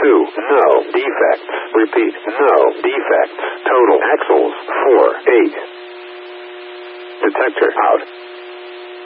2. No defects. Repeat. No defects. Total axles 4, 8. Detector out.